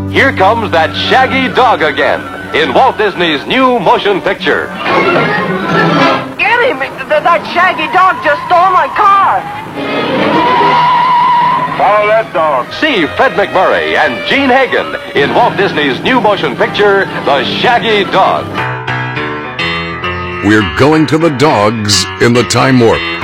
Here comes that shaggy dog again in Walt Disney's new motion picture. Get him! That shaggy dog just stole my car. Follow that dog. See Fred MacMurray and Gene Hagen in Walt Disney's new motion picture, The Shaggy Dog. We're going to the dogs in the time warp.